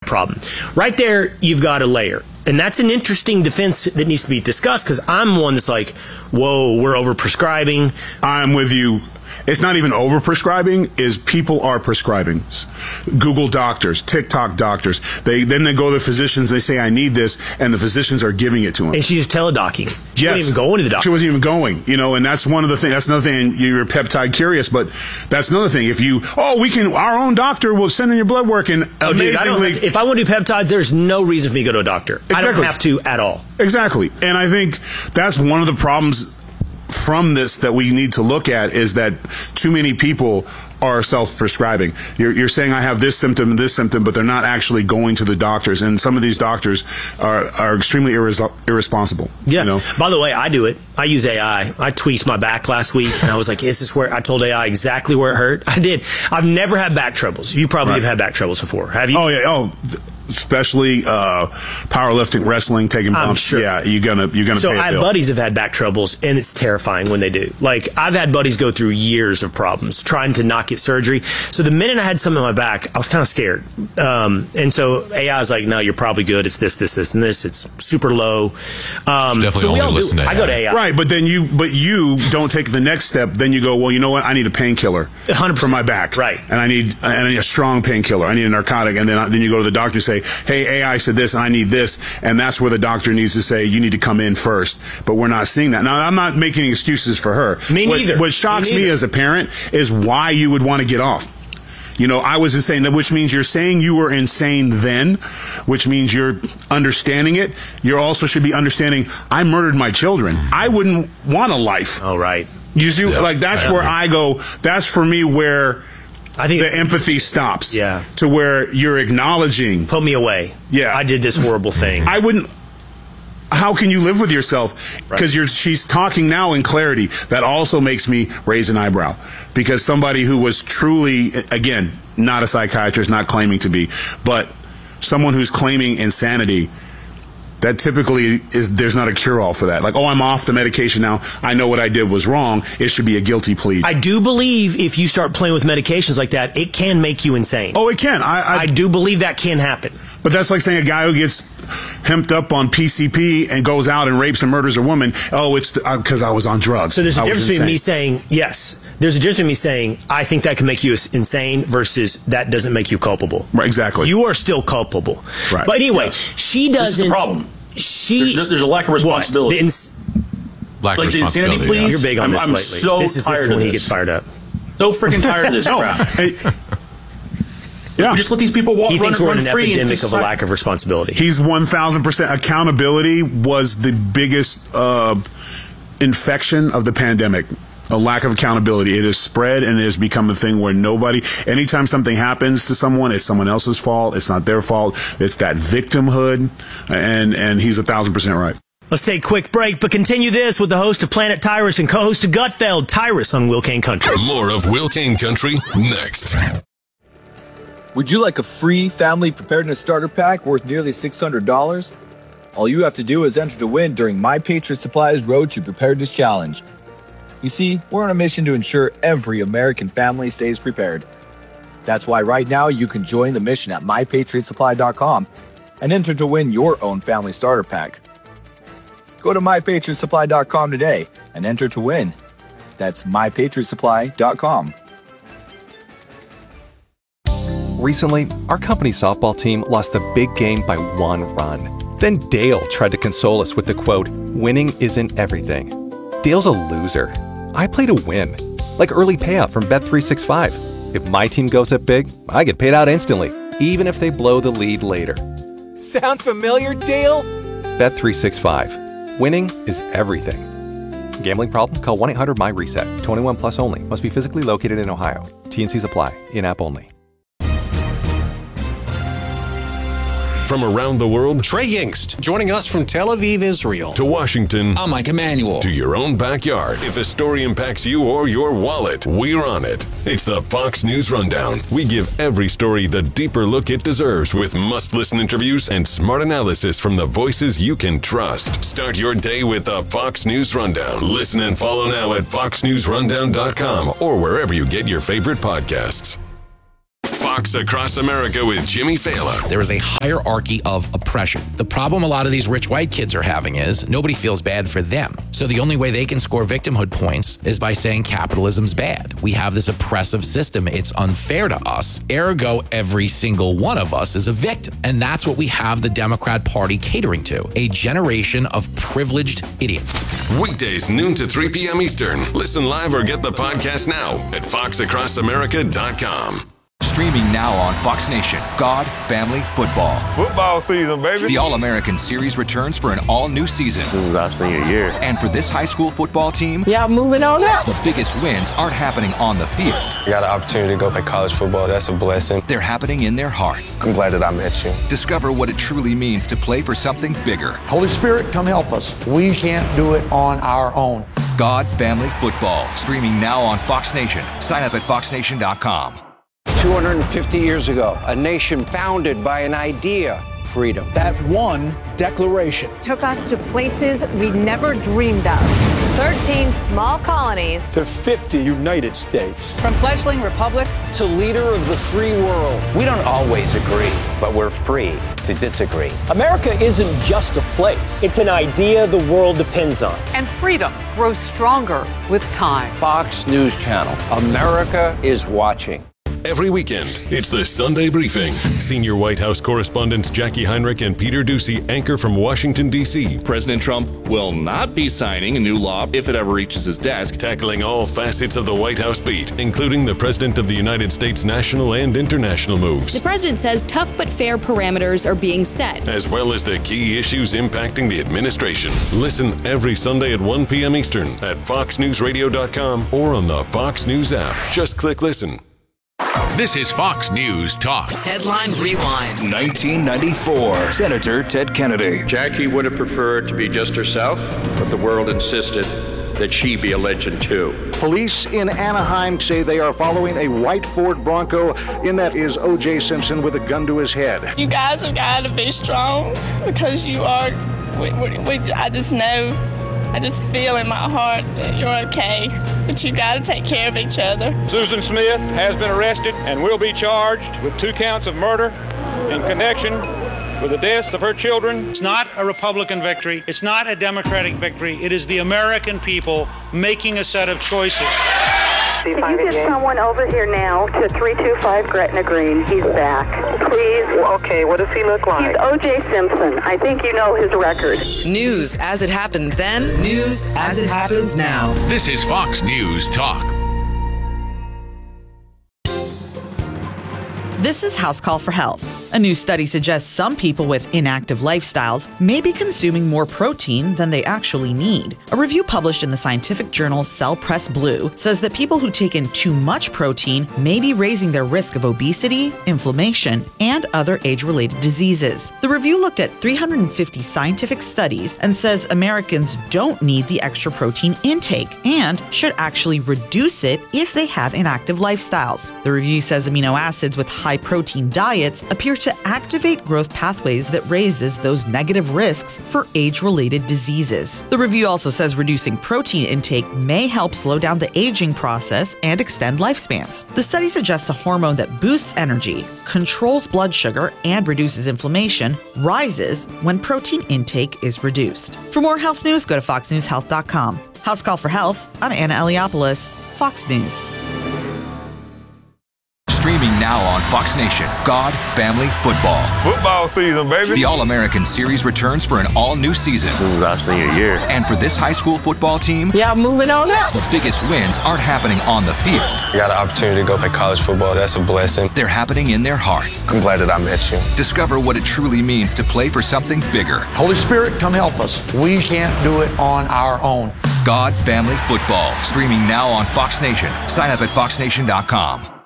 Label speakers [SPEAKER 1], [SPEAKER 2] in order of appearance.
[SPEAKER 1] problem. Right there, you've got a layer. And that's an interesting defense that needs to be discussed, because I'm one that's like, whoa, we're overprescribing.
[SPEAKER 2] I'm with you. It's not even overprescribing, is people are prescribing. Google doctors, TikTok doctors. Then they go to the physicians, they say, I need this, and the physicians are giving it to them.
[SPEAKER 1] And she's teledocking. She wasn't even going to the doctor.
[SPEAKER 2] She wasn't even going, and that's one of the things. That's another thing. You're peptide curious, but that's another thing. If our own doctor will send in your blood work, and amazingly,
[SPEAKER 1] if I want to do peptides, there's no reason for me to go to a doctor.
[SPEAKER 2] Exactly.
[SPEAKER 1] I don't have to at all.
[SPEAKER 2] Exactly. And I think that's one of the problems from this that we need to look at, is that too many people are self-prescribing. You're saying I have this symptom, but they're not actually going to the doctors. And some of these doctors are extremely irresponsible.
[SPEAKER 1] Yeah. By the way, I do it. I use AI. I tweaked my back last week, and I was like, is this where I told AI exactly where it hurt? I did. I've never had back troubles. You probably have had back troubles before. Have you?
[SPEAKER 2] Oh, yeah. Oh, especially powerlifting, wrestling, taking bumps.
[SPEAKER 1] I'm sure.
[SPEAKER 2] Yeah, you're gonna
[SPEAKER 1] So
[SPEAKER 2] pay a
[SPEAKER 1] I have
[SPEAKER 2] bill.
[SPEAKER 1] buddies have had back troubles, and it's terrifying when they do. Like, I've had buddies go through years of problems trying to not get surgery. So the minute I had something on my back, I was kind of scared. And so AI is like, no, you're probably good. It's this, and this. It's super low.
[SPEAKER 3] Definitely only listen to AI.
[SPEAKER 1] I go to AI.
[SPEAKER 2] Right, but you don't take the next step. Then you go, well, you know what? I need a painkiller
[SPEAKER 1] 100%.
[SPEAKER 2] for my back.
[SPEAKER 1] Right.
[SPEAKER 2] And I need a strong painkiller. I need a narcotic. And then you go to the doctor and say, hey, AI said this, and I need this. And that's where the doctor needs to say, you need to come in first. But we're not seeing that. Now, I'm not making excuses for her.
[SPEAKER 1] Me neither.
[SPEAKER 2] What shocks me as a parent is why you would want to get off. I was insane, which means you're saying you were insane then, which means you're understanding it. You also should be understanding, I murdered my children. I wouldn't want a life.
[SPEAKER 1] Oh, right.
[SPEAKER 2] You see, that's where I go. That's for me where
[SPEAKER 1] I think
[SPEAKER 2] the empathy stops.
[SPEAKER 1] Yeah.
[SPEAKER 2] To where you're acknowledging.
[SPEAKER 1] Put me away.
[SPEAKER 2] Yeah.
[SPEAKER 1] I did this horrible thing.
[SPEAKER 2] I wouldn't. How can you live with yourself? Because she's talking now in clarity. That also makes me raise an eyebrow. Because somebody who was truly, again, not a psychiatrist, not claiming to be, but someone who's claiming insanity, that typically there's not a cure-all for that. Like, I'm off the medication now. I know what I did was wrong. It should be a guilty plea.
[SPEAKER 1] I do believe if you start playing with medications like that, it can make you insane.
[SPEAKER 2] Oh, it can.
[SPEAKER 1] I do believe that can happen.
[SPEAKER 2] But that's like saying a guy who gets hemped up on PCP and goes out and rapes and murders a woman. Oh, it's because I was on drugs.
[SPEAKER 1] So there's a difference between me saying, yes, there's a difference between me saying, I think that can make you insane versus that doesn't make you culpable.
[SPEAKER 2] Right, exactly.
[SPEAKER 1] You are still culpable.
[SPEAKER 2] Right.
[SPEAKER 1] But anyway,
[SPEAKER 2] yes.
[SPEAKER 1] she doesn't.
[SPEAKER 4] This is the problem. There's a lack of responsibility.
[SPEAKER 3] Lack of
[SPEAKER 4] the insanity
[SPEAKER 3] responsibility.
[SPEAKER 4] pleas.
[SPEAKER 1] You're big on this
[SPEAKER 4] I'm
[SPEAKER 1] lately.
[SPEAKER 4] so
[SPEAKER 1] this is
[SPEAKER 4] tired
[SPEAKER 1] when
[SPEAKER 4] of
[SPEAKER 1] he
[SPEAKER 4] this.
[SPEAKER 1] gets fired up.
[SPEAKER 4] So freaking tired of this crap.
[SPEAKER 2] Yeah.
[SPEAKER 4] We just let these people
[SPEAKER 1] He thinks we're in an
[SPEAKER 4] free
[SPEAKER 1] epidemic of a lack of responsibility.
[SPEAKER 2] He's 1,000%. Accountability was the biggest infection of the pandemic. A lack of accountability. It has spread and it has become a thing where anytime something happens to someone, it's someone else's fault. It's not their fault. It's that victimhood. And he's 1,000% right.
[SPEAKER 1] Let's take a quick break, but continue this with the host of Planet Tyrus and co-host of Gutfeld, Tyrus on Will Kane Country.
[SPEAKER 5] More of Will Kane Country next.
[SPEAKER 6] Would you like a free family preparedness starter pack worth nearly $600? All you have to do is enter to win during My Patriot Supply's Road to Preparedness Challenge. You see, we're on a mission to ensure every American family stays prepared. That's why right now you can join the mission at MyPatriotSupply.com and enter to win your own family starter pack. Go to MyPatriotSupply.com today and enter to win. That's MyPatriotSupply.com.
[SPEAKER 7] Recently, our company softball team lost the big game by 1 run. Then Dale tried to console us with the quote, "Winning isn't everything." Dale's a loser. I play to win. Like early payout from Bet365. If my team goes up big, I get paid out instantly, even if they blow the lead later. Sound familiar, Dale? Bet365. Winning is everything. Gambling problem? Call 1-800-MY-RESET. 21 plus only. Must be physically located in Ohio. T&Cs apply. In-app only.
[SPEAKER 5] From around the world,
[SPEAKER 8] Trey Yingst, joining us from Tel Aviv, Israel.
[SPEAKER 5] to Washington,
[SPEAKER 9] I'm Mike Emanuel.
[SPEAKER 5] to your own backyard. If a story impacts you or your wallet, we're on it. It's the Fox News Rundown. We give every story the deeper look it deserves with must-listen interviews and smart analysis from the voices you can trust. Start your day with the Fox News Rundown. Listen and follow now at foxnewsrundown.com or wherever you get your favorite podcasts. Fox Across America with Jimmy Fallon.
[SPEAKER 9] There is a hierarchy of oppression. The problem a lot of these rich white kids are having is nobody feels bad for them. So the only way they can score victimhood points is by saying capitalism's bad. We have this oppressive system. It's unfair to us. Ergo, every single one of us is a victim. And that's what we have the Democrat Party catering to, a generation of privileged idiots.
[SPEAKER 5] Weekdays, noon to 3 p.m. Eastern. Listen live or get the podcast now at foxacrossamerica.com.
[SPEAKER 10] Streaming now on Fox Nation, God, Family, Football.
[SPEAKER 11] Football season, baby.
[SPEAKER 10] The All-American Series returns for an all-new season.
[SPEAKER 11] This is our senior year.
[SPEAKER 10] And for this high school football team,
[SPEAKER 12] moving on up.
[SPEAKER 10] The biggest wins aren't happening on the field.
[SPEAKER 13] I got an opportunity to go play college football. That's a blessing.
[SPEAKER 10] They're happening in their hearts.
[SPEAKER 13] I'm glad that I met you.
[SPEAKER 10] Discover what it truly means to play for something bigger.
[SPEAKER 14] Holy Spirit, come help us. We can't do it on our own.
[SPEAKER 10] God, Family, Football. Streaming now on Fox Nation. Sign up at foxnation.com.
[SPEAKER 15] 250 years ago, a nation founded by an idea, freedom.
[SPEAKER 14] That one declaration
[SPEAKER 16] took us to places we never dreamed of. 13 small colonies
[SPEAKER 17] to 50 United States.
[SPEAKER 18] From fledgling republic
[SPEAKER 15] to leader of the free world.
[SPEAKER 19] We don't always agree, but we're free to disagree.
[SPEAKER 17] America isn't just a place. It's an idea the world depends on.
[SPEAKER 20] And freedom grows stronger with time.
[SPEAKER 15] Fox News Channel. America is watching.
[SPEAKER 5] Every weekend, it's the Sunday Briefing. Senior White House correspondents Jackie Heinrich and Peter Doocy anchor from Washington, D.C.
[SPEAKER 21] President Trump will not be signing a new law if it ever reaches his desk.
[SPEAKER 5] Tackling all facets of the White House beat, including the President of the United States' national and international moves.
[SPEAKER 22] The president says tough but fair parameters are being set,
[SPEAKER 5] as well as the key issues impacting the administration. Listen every Sunday at 1 p.m. Eastern at foxnewsradio.com or on the Fox News app. Just click listen.
[SPEAKER 23] This is Fox News Talk.
[SPEAKER 24] Headline Rewind.
[SPEAKER 25] 1994. Senator Ted Kennedy.
[SPEAKER 26] Jackie would have preferred to be just herself, but the world insisted that she be a legend too.
[SPEAKER 27] Police in Anaheim say they are following a white Ford Bronco. In that is O.J. Simpson with a gun to his head.
[SPEAKER 28] You guys have got to be strong because you are. I just know. I just feel in my heart that you're okay, but you got to take care of each other.
[SPEAKER 26] Susan Smith has been arrested and will be charged with 2 counts of murder in connection with the deaths of her children.
[SPEAKER 29] It's not a Republican victory. It's not a Democratic victory. It is the American people making a set of choices.
[SPEAKER 30] Can you get someone over here now to 325 Gretna Green? He's back. Please.
[SPEAKER 28] Okay, what does he look like?
[SPEAKER 30] He's O.J. Simpson. I think you know his record.
[SPEAKER 24] News as it happened then, news as it happens now.
[SPEAKER 23] This is Fox News Talk.
[SPEAKER 31] This is House Call for Health. A new study suggests some people with inactive lifestyles may be consuming more protein than they actually need. A review published in the scientific journal Cell Press Blue says that people who take in too much protein may be raising their risk of obesity, inflammation, and other age-related diseases. The review looked at 350 scientific studies and says Americans don't need the extra protein intake and should actually reduce it if they have inactive lifestyles. The review says amino acids with high-protein diets appear to activate growth pathways that raises those negative risks for age-related diseases. The review also says reducing protein intake may help slow down the aging process and extend lifespans. The study suggests a hormone that boosts energy, controls blood sugar, and reduces inflammation rises when protein intake is reduced. For more health news, go to foxnewshealth.com. House Call for Health, I'm Anna Eliopoulos, Fox News.
[SPEAKER 10] Streaming now on Fox Nation, God, Family, Football.
[SPEAKER 11] Football season, baby.
[SPEAKER 10] The All-American Series returns for an all-new season.
[SPEAKER 11] This is our senior year.
[SPEAKER 10] And for this high school football team,
[SPEAKER 30] moving on up.
[SPEAKER 10] The biggest wins aren't happening on the field.
[SPEAKER 13] I got an opportunity to go play college football. That's a blessing.
[SPEAKER 10] They're happening in their hearts.
[SPEAKER 13] I'm glad that I met you.
[SPEAKER 10] Discover what it truly means to play for something bigger.
[SPEAKER 14] Holy Spirit, come help us. We can't do it on our own.
[SPEAKER 10] God, Family, Football. Streaming now on Fox Nation. Sign up at foxnation.com.